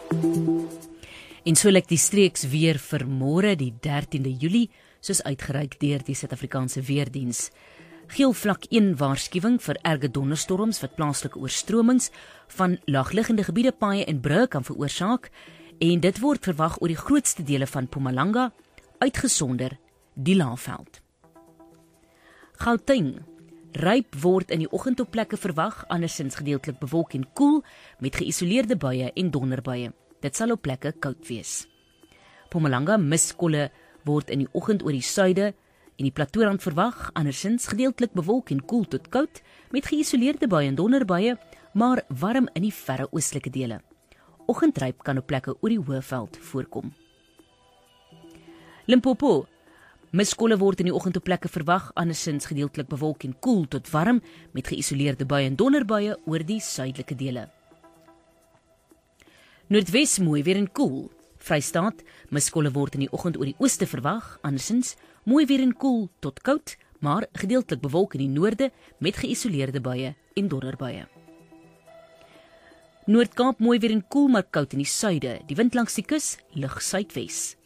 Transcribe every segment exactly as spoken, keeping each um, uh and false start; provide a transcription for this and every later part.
En so lyk die streeks weer vir môre die dertiende Julie, soos uitgereik deur die Suid-Afrikaanse Weerdiens. Geel vlak een waarskuwing vir erge donderstorms wat plaaslike oorstromings van laagliggende gebiede, paaie en brûe kan veroorsaak, en dit word verwag oor die grootste dele van Mpumalanga, uitgesonder die Laagveld. Gauteng. Ryp word in die oggend op plekke verwag, andersins gedeeltelik bewolk en koel, met geïsoleerde buie en donderbuie. Dit sal op plekke koud wees. Mpumalanga miskolle word in die oggend oor die suide en die platoorrand verwag, andersins gedeeltelik bewolk en koel tot koud, met geïsoleerde buie en donderbuie, maar warm in die verre oostelike dele. Oggendryp kan op plekke oor die Hoëveld voorkom. Limpopo. Miskolle word in die oggend op plekke verwag, andersins gedeeltelik bewolk en koel tot warm, met geïsoleerde buie en donderbuie oor die suidelike dele. Noordwes mooi weer en koel. Vrystaat, miskolle word in die oggend oor die ooste verwag, andersins mooi weer en koel tot koud, maar gedeeltelik bewolk in die noorde met geïsoleerde buie en donderbuie. Noord-Kaap mooi weer en koel, maar koud in die suide. Die wind langs die kus lig suidwes.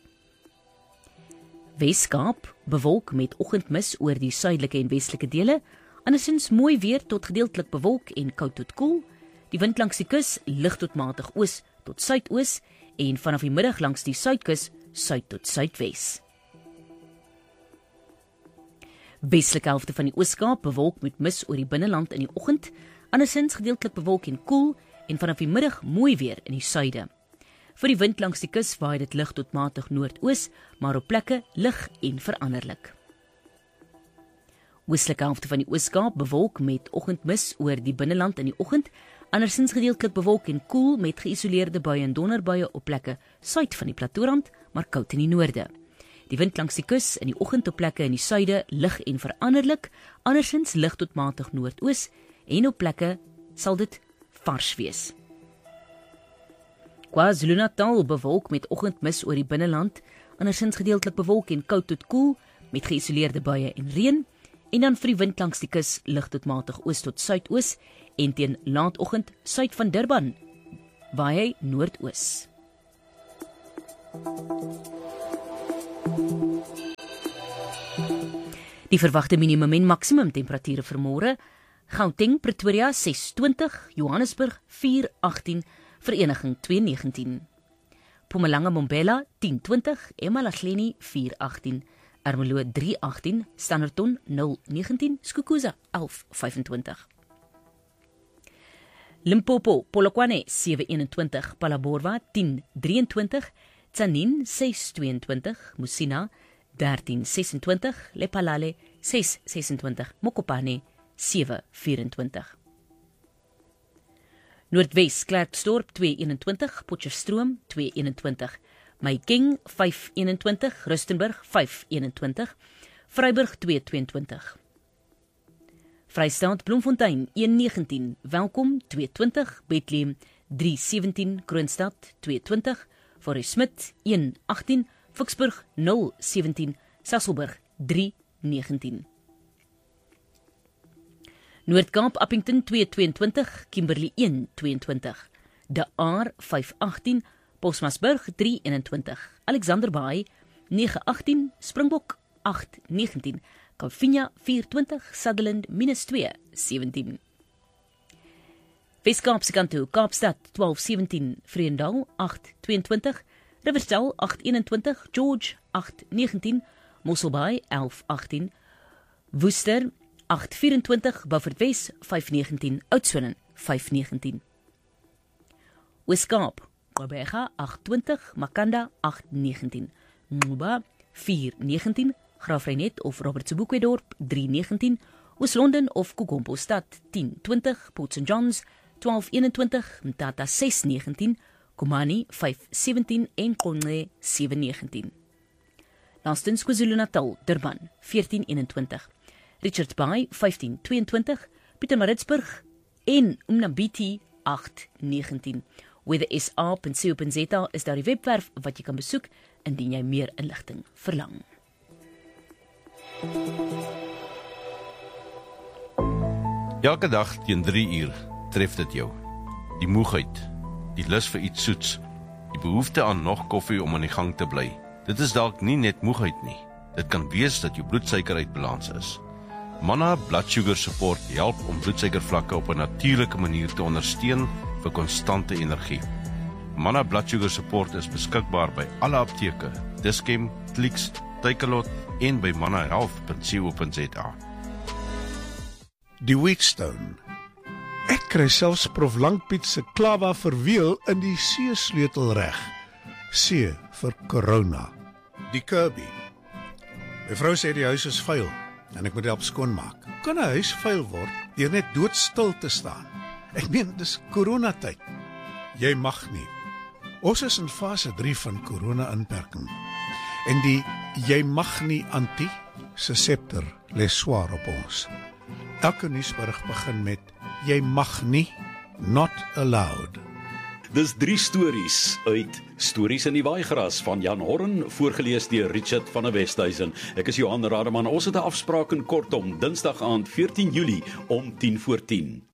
Wes-Kaap bewolk met oggendmis oor die suidelike en westelike dele, andersins mooi weer tot gedeeltelik bewolk en koud tot koel. Die wind langs die kus lig tot matig oos tot suidoos en vanaf die middag langs die suidkus suid tot suidwes. Westelike helfte van die Oos-Kaap bewolk met mis oor die binneland in die oggend, andersins gedeeltelik bewolk en koel en vanaf die middag mooi weer in die suide. Vir die wind langs die kus waai dit lig tot matig noordoos, maar op plekke lig en veranderlik. Oostelike helfte van die Oos-Kaap bewolk met oggendmis oor die binneland in die oggend, andersins gedeeltelik bewolk en koel met geïsoleerde buie en donderbuie op plekke suid van die platoorrand, maar koud in die noorde. Die wind langs die kus in die oggend op plekke in die suide lig en veranderlik, andersins lig tot matig noordoos en op plekke sal dit vars wees. KwaZulu-Natal bewolk met oggendmis oor die binneland, andersins gedeeltelik bewolk en koud tot koel met geïsoleerde buie en reën, en dan vir die wind langs die kus lig tot matig oos tot suidoos en teen laatoggend suid van Durban waai hy noordoos. Die verwagte minimum en maksimum temperature vir môre: Gauteng, Pretoria ses twintig, Johannesburg vier agtien, Vereniging twee negentien. Mpumalanga, Mbombela tien twintig, eMalahleni vier agtien, Ermelo drie agtien, Standerton nul negentien, Skukuza elf vyfentwintig. Limpopo, Polokwane sewe eenentwintig, Phalaborwa tien drieëntwintig, Tzaneen ses tweeëntwintig, Musina dertien sesentwintig, Lephalale ses sesentwintig, Mokopane sewe vyfentwintig. Noordwes, Klerksdorp twee eenentwintig, Potchefstroom twee eenentwintig, Mahikeng vyf eenentwintig, Rustenburg vyf eenentwintig, Vryburg twee tweeëntwintig. Vrystaat, Bloemfontein een negentien, Welkom twee twintig, Bethlehem drie sewentien, Kroonstad twee twintig, Forest Smith een agtien, Vicksburg nul sewentien, Sasolburg drie negentien. Noord-Kaap, Appington twee tweeëntwintig, Kimberley een tweeëntwintig, De Aar vyf agtien, Bosmasburg drie eenentwintig, Alexander Bay nege agtien, Springbok agt negentien, Calvinia vier twintig, Sutherland minus twee sewentien. Wes-Kaapse kant toe, Kaapstad twaalf sewentien, Vredendal agt tweeëntwintig, Riversdal agt eenentwintig, George agt negentien, Mossel Bay elf agtien, Worcester agt vyfentwintig, Beaufort Wes vyf negentien, Oudtshoorn vyf negentien. Oos-Kaap, Gqeberha agt twintig, Makanda agt negentien, Nquba vier negentien, Graafrenet of Robert Sobukwe-dorp drie negentien, Oos-London of Kokompostad tien twintig, Port Saint Johns twaalf eenentwintig, Mthatha ses negentien, Komani vyf sewentien en Qonce sewe negentien. Laastens KwaZulu-Natal, Durban veertien eenentwintig, Richards Bay vyftien tweeëntwintig, Pietermaritzburg en Umnambiti agt negentien. weather s a punt co punt z a is daar die webwerf wat jy kan besoek indien jy meer inligting verlang. Elke dag teen drie uur tref dit jou. Die moegheid, die lus vir iets soets Die behoefte aan nog koffie om aan die gang te bly. Dit is dalk nie net moegheid nie. Dit kan wees dat jou bloedsuiker uit balans is. Manna Blood Sugar Support help om bloedsuikervlakke op 'n natuurlike manier te ondersteun vir konstante energie. Manna Blood Sugar Support is beskikbaar by alle apteke, Dis-Chem, Clicks, Takealot en by manna health punt co punt za. Die Wheatstone. Ek kry selfs Prof Langpiet se klava verweel in die C-sleutel reg. C vir corona. Die Kirby. My vrou sê die huis is vuil en ek moet help skoonmaak. Kan 'n huis vuil word deur net doodstil te staan? Ek meen, dis coronatyd. Jy mag nie. Ons is in fase drie van corona-inperking. En die jy mag nie anti se scepter lê swaar op ons. Elke nuusberig begin met jy mag nie, not allowed. Dis drie stories uit Stories in die Waaigras van Jan Horren, voorgelees deur Richard van der Westhuizen. Ek is Johan Rademan. Ons het 'n afspraak in Kortom, Dinsdag aand veertien Julie om tien voor tien.